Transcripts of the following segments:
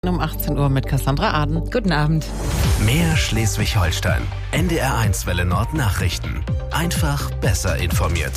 Um 18 Uhr mit Cassandra Aden. Guten Abend. Mehr Schleswig-Holstein. NDR1 Welle Nord Nachrichten. Einfach besser informiert.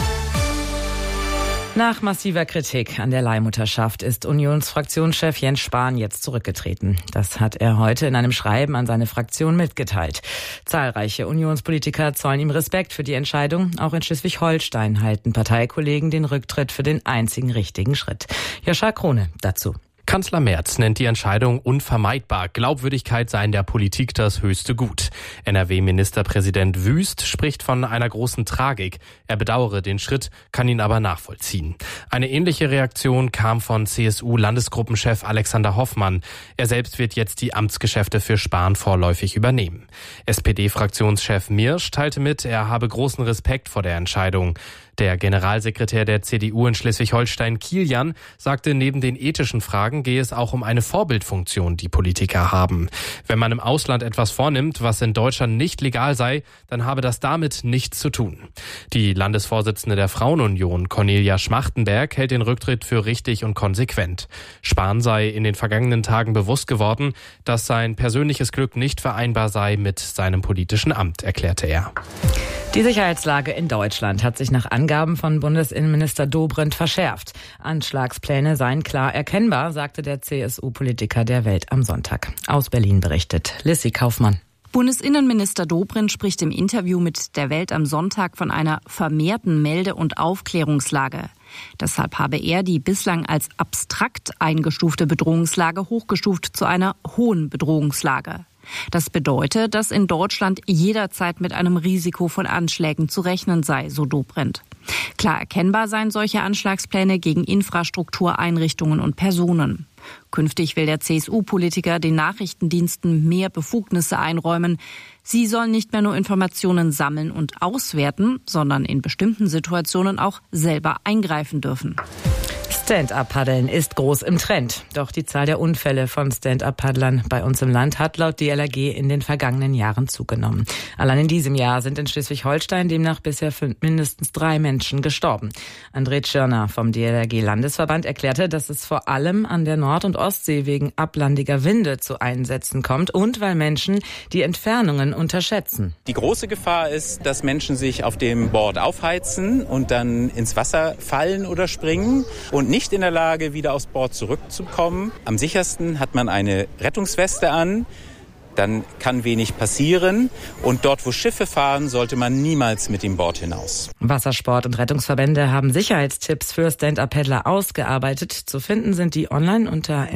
Nach massiver Kritik an der Leihmutterschaft ist Unionsfraktionschef Jens Spahn jetzt zurückgetreten. Das hat er heute in einem Schreiben an seine Fraktion mitgeteilt. Zahlreiche Unionspolitiker zollen ihm Respekt für die Entscheidung. Auch in Schleswig-Holstein halten Parteikollegen den Rücktritt für den einzigen richtigen Schritt. Joscha Krone dazu. Kanzler Merz nennt die Entscheidung unvermeidbar. Glaubwürdigkeit sei in der Politik das höchste Gut. NRW-Ministerpräsident Wüst spricht von einer großen Tragik. Er bedauere den Schritt, kann ihn aber nachvollziehen. Eine ähnliche Reaktion kam von CSU-Landesgruppenchef Alexander Hoffmann. Er selbst wird jetzt die Amtsgeschäfte für Spahn vorläufig übernehmen. SPD-Fraktionschef Mirsch teilte mit, er habe großen Respekt vor der Entscheidung. Der Generalsekretär der CDU in Schleswig-Holstein, Kilian, sagte, neben den ethischen Fragen gehe es auch um eine Vorbildfunktion, die Politiker haben. Wenn man im Ausland etwas vornimmt, was in Deutschland nicht legal sei, dann habe das damit nichts zu tun. Die Landesvorsitzende der Frauenunion, Cornelia Schmachtenberg, hält den Rücktritt für richtig und konsequent. Spahn sei in den vergangenen Tagen bewusst geworden, dass sein persönliches Glück nicht vereinbar sei mit seinem politischen Amt, erklärte er. Die Sicherheitslage in Deutschland hat sich nach Angaben von Bundesinnenminister Dobrindt verschärft. Anschlagspläne seien klar erkennbar, sagte der CSU-Politiker der Welt am Sonntag. Aus Berlin berichtet Lissy Kaufmann. Bundesinnenminister Dobrindt spricht im Interview mit der Welt am Sonntag von einer vermehrten Melde- und Aufklärungslage. Deshalb habe er die bislang als abstrakt eingestufte Bedrohungslage hochgestuft zu einer hohen Bedrohungslage. Das bedeutet, dass in Deutschland jederzeit mit einem Risiko von Anschlägen zu rechnen sei, so Dobrindt. Klar erkennbar seien solche Anschlagspläne gegen Infrastruktur, Einrichtungen und Personen. Künftig will der CSU-Politiker den Nachrichtendiensten mehr Befugnisse einräumen. Sie sollen nicht mehr nur Informationen sammeln und auswerten, sondern in bestimmten Situationen auch selber eingreifen dürfen. Stand-up-Paddeln ist groß im Trend. Doch die Zahl der Unfälle von Stand-up-Paddlern bei uns im Land hat laut DLRG in den vergangenen Jahren zugenommen. Allein in diesem Jahr sind in Schleswig-Holstein demnach bisher mindestens 3 Menschen gestorben. André Tschirner vom DLRG-Landesverband erklärte, dass es vor allem an der Nord- und Ostsee wegen ablandiger Winde zu Einsätzen kommt und weil Menschen die Entfernungen unterschätzen. Die große Gefahr ist, dass Menschen sich auf dem Board aufheizen und dann ins Wasser fallen oder springen und nicht in der Lage, wieder aufs Board zurückzukommen. Am sichersten hat man eine Rettungsweste an, dann kann wenig passieren. Und dort, wo Schiffe fahren, sollte man niemals mit dem Board hinaus. Wassersport- und Rettungsverbände haben Sicherheitstipps für Stand-up-Paddler ausgearbeitet. Zu finden sind die online unter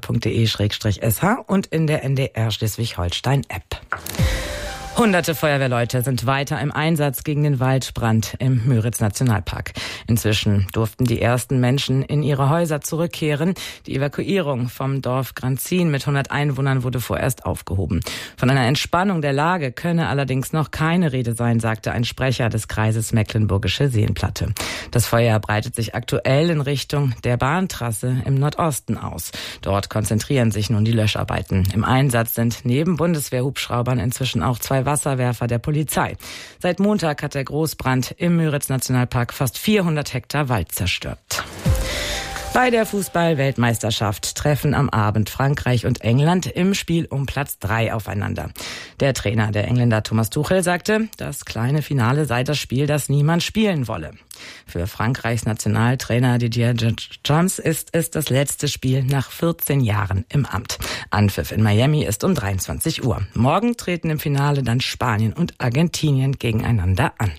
ndr.de/sh und in der NDR Schleswig-Holstein-App. Hunderte Feuerwehrleute sind weiter im Einsatz gegen den Waldbrand im Müritz-Nationalpark. Inzwischen durften die ersten Menschen in ihre Häuser zurückkehren. Die Evakuierung vom Dorf Granzin mit 100 Einwohnern wurde vorerst aufgehoben. Von einer Entspannung der Lage könne allerdings noch keine Rede sein, sagte ein Sprecher des Kreises Mecklenburgische Seenplatte. Das Feuer breitet sich aktuell in Richtung der Bahntrasse im Nordosten aus. Dort konzentrieren sich nun die Löscharbeiten. Im Einsatz sind neben Bundeswehr-Hubschraubern inzwischen auch 2 Wasserwerfer der Polizei. Seit Montag hat der Großbrand im Müritz-Nationalpark fast 400 Hektar Wald zerstört. Bei der Fußball-Weltmeisterschaft treffen am Abend Frankreich und England im Spiel um Platz 3 aufeinander. Der Trainer der Engländer Thomas Tuchel sagte, das kleine Finale sei das Spiel, das niemand spielen wolle. Für Frankreichs Nationaltrainer Didier Deschamps ist es das letzte Spiel nach 14 Jahren im Amt. Anpfiff in Miami ist um 23 Uhr. Morgen treten im Finale dann Spanien und Argentinien gegeneinander an.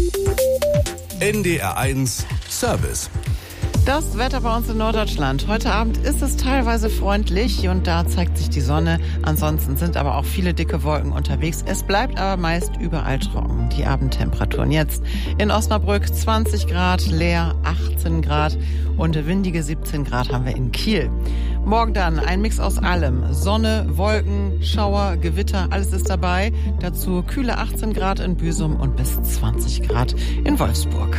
NDR1 Service. Das Wetter bei uns in Norddeutschland. Heute Abend ist es teilweise freundlich und da zeigt sich die Sonne. Ansonsten sind aber auch viele dicke Wolken unterwegs. Es bleibt aber meist überall trocken. Die Abendtemperaturen jetzt in Osnabrück 20 Grad, Leer 18 Grad und windige 17 Grad haben wir in Kiel. Morgen dann ein Mix aus allem. Sonne, Wolken, Schauer, Gewitter, alles ist dabei. Dazu kühle 18 Grad in Büsum und bis 20 Grad in Wolfsburg.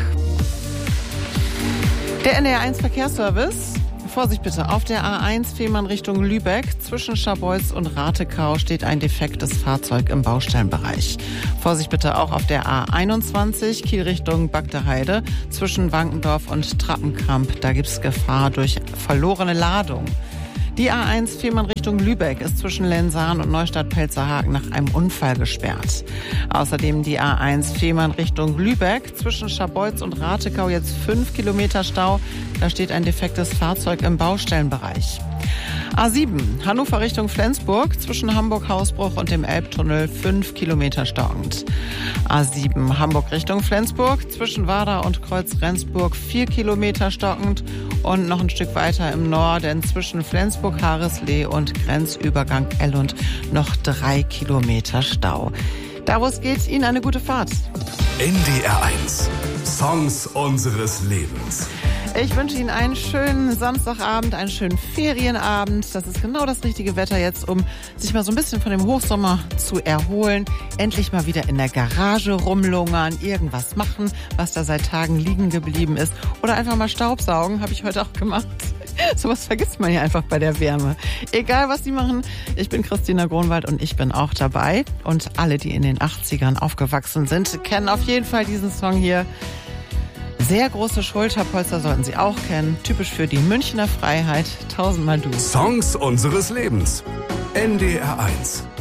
Der NDR1 Verkehrsservice. Vorsicht bitte, auf der A1 Fehmarn Richtung Lübeck. Zwischen Scharbeutz und Ratekau steht ein defektes Fahrzeug im Baustellenbereich. Vorsicht bitte auch auf der A21 Kiel Richtung Bagdeheide. Zwischen Wankendorf und Trappenkamp, da gibt's Gefahr durch verlorene Ladung. Die A1 Fehmarn Richtung Lübeck ist zwischen Lensahn und Neustadt-Pelzerhagen nach einem Unfall gesperrt. Außerdem die A1 Fehmarn Richtung Lübeck zwischen Scharbeutz und Ratekau jetzt 5 Kilometer Stau. Da steht ein defektes Fahrzeug im Baustellenbereich. A7 Hannover Richtung Flensburg zwischen Hamburg-Hausbruch und dem Elbtunnel 5 Kilometer stockend. A7 Hamburg Richtung Flensburg zwischen Warda und Kreuz-Rendsburg 4 Kilometer stockend und noch ein Stück weiter im Norden zwischen Flensburg, Hareslee und Grenzübergang Ellund noch 3 Kilometer Stau. Da wo es geht, Ihnen eine gute Fahrt. NDR 1. Songs unseres Lebens. Ich wünsche Ihnen einen schönen Samstagabend, einen schönen Ferienabend. Das ist genau das richtige Wetter jetzt, um sich mal so ein bisschen von dem Hochsommer zu erholen. Endlich mal wieder in der Garage rumlungern, irgendwas machen, was da seit Tagen liegen geblieben ist. Oder einfach mal Staubsaugen, habe ich heute auch gemacht. Sowas vergisst man ja einfach bei der Wärme. Egal, was Sie machen, ich bin Christina Gronwald und ich bin auch dabei. Und alle, die in den 80ern aufgewachsen sind, kennen auf jeden Fall diesen Song hier. Sehr große Schulterpolster sollten Sie auch kennen. Typisch für die Münchner Freiheit. Tausendmal du. Songs unseres Lebens. NDR 1.